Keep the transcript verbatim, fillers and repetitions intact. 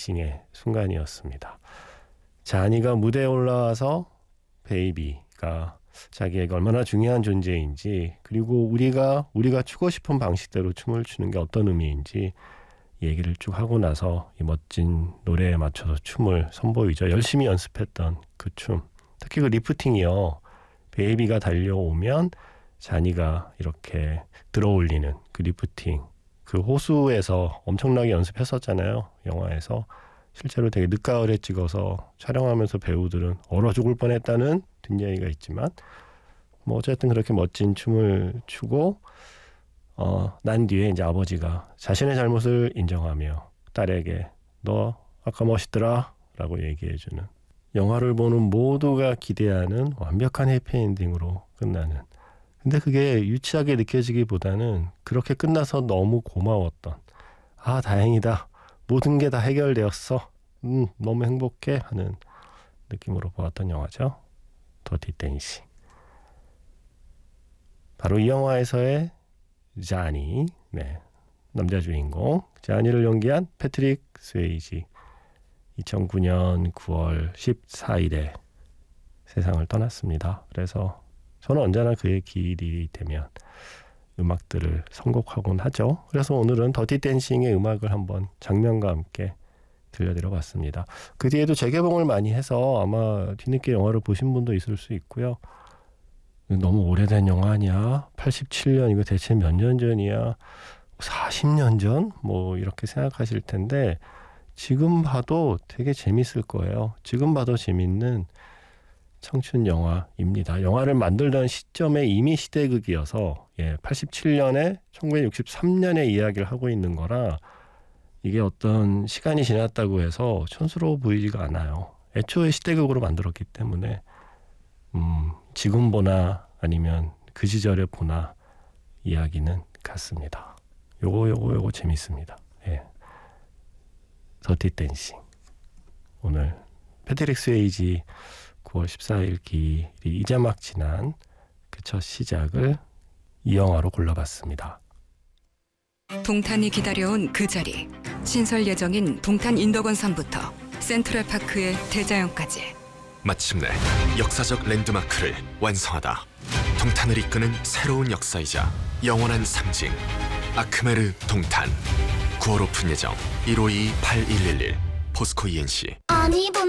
댄싱의 순간이었습니다. 자니가 무대에 올라와서 베이비가 자기에게 얼마나 중요한 존재인지, 그리고 우리가 우리가 추고 싶은 방식대로 춤을 추는 게 어떤 의미인지 얘기를 쭉 하고 나서 이 멋진 노래에 맞춰서 춤을 선보이죠. 열심히 연습했던 그 춤, 특히 그 리프팅이요. 베이비가 달려오면 자니가 이렇게 들어올리는 그 리프팅, 그 호수에서 엄청나게 연습했었잖아요. 영화에서. 실제로 되게 늦가을에 찍어서 촬영하면서 배우들은 얼어 죽을 뻔했다는 뒷이야기가 있지만, 뭐 어쨌든 그렇게 멋진 춤을 추고 어, 난 뒤에 이제 아버지가 자신의 잘못을 인정하며 딸에게 너 아까 멋있더라 라고 얘기해주는, 영화를 보는 모두가 기대하는 완벽한 해피엔딩으로 끝나는, 근데 그게 유치하게 느껴지기보다는 그렇게 끝나서 너무 고마웠던, 아 다행이다, 모든 게 다 해결되었어, 음 너무 행복해 하는 느낌으로 보았던 영화죠. 더티 댄싱. 바로 이 영화에서의 자니, 네, 남자 주인공 자니를 연기한 패트릭 스웨이지, 이천구 년 구월 십사일에 세상을 떠났습니다. 그래서 저는 언제나 그의 길이 되면 음악들을 선곡하곤 하죠. 그래서 오늘은 더티 댄싱의 음악을 한번 장면과 함께 들려드려 봤습니다. 그 뒤에도 재개봉을 많이 해서 아마 뒤늦게 영화를 보신 분도 있을 수 있고요. 너무 오래된 영화 아니야? 팔십칠 년, 이거 대체 몇 년 전이야? 사십 년 전? 뭐 이렇게 생각하실 텐데, 지금 봐도 되게 재밌을 거예요. 지금 봐도 재밌는 청춘 영화입니다. 영화를 만들던 시점에 이미 시대극이어서, 예, 팔십칠 년에 천구백육십삼 년의 이야기를 하고 있는 거라 이게 어떤 시간이 지났다고 해서 촌스러워 보이지가 않아요. 애초에 시대극으로 만들었기 때문에 음, 지금 보나 아니면 그 시절에 보나 이야기는 같습니다. 요거 요거 요거 재밌습니다. 예. 더티 댄싱. 오늘 패트릭 스웨이지 구월 십사일 길이 이제 막 지난 그 첫 시작을 이 영화로 골라봤습니다. 동탄이 기다려온 그 자리. 신설 예정인 동탄 인덕원산부터 센트럴파크의 대자연까지. 마침내 역사적 랜드마크를 완성하다. 동탄을 이끄는 새로운 역사이자 영원한 상징. 아크메르 동탄. 구월 오픈 예정. 일오이 팔일일일 포스코 이엔씨.